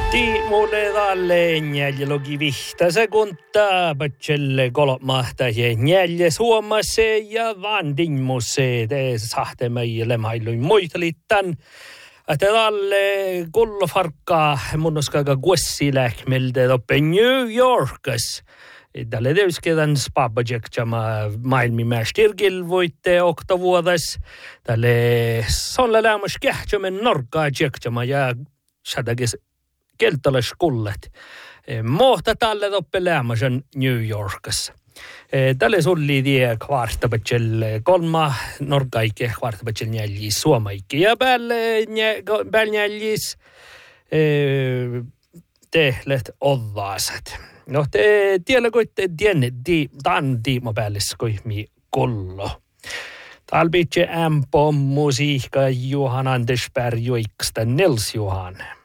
Mulle dalle neljälogi vihta sekuntaa, patselle kolmahta ja neljä suomase ja vandinmusse te sahte meille mailuin muistelitan. Että dalle kullofarkkaa munnoskaga guessilähmeltä toppe New Yorkis. Tälle teyskedän spabajektsama maailmimästirgilvoitte oktavuodas. Tälle solle lämmäs kähtsämen norkaa jektsäma ja sadagis keltalas kullet. Mohta tälle toppe lämmäsen New Yorkissa. Tälle sulli tie kvartabachel kolma norkaike kvartabachel neljis suomaike ja päälle neljis tehlet odvaasat. No te tiellä koitte tämän tiimo päällis koihmi kollo. Talbitse musiikka Johan Andersberg joiksta Nils Johan.